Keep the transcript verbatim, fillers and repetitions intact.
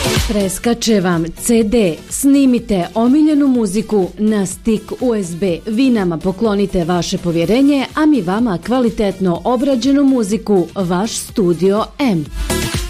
Preskače vam ce de, snimite omiljenu muziku na stik u es be. Vi nama poklonite vaše povjerenje, a mi vama kvalitetno obrađenu muziku, vaš Studio M.